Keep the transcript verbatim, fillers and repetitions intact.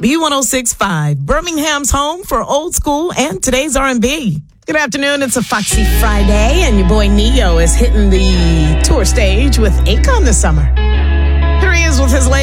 B one oh six point five, Birmingham's home for old school and today's R and B. Good afternoon. It's a Foxy Friday, and your boy Neo is hitting the tour stage with Akon this summer. Here he is with his latest